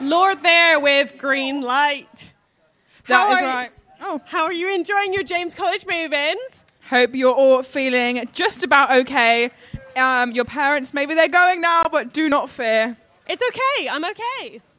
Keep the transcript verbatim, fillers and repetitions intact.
Lord there with Green Light. That How is are- right. Oh, How are you enjoying your James College move-ins? hope you're all feeling just about okay. Um, your parents, maybe they're going now, but do not fear. It's okay. I'm okay.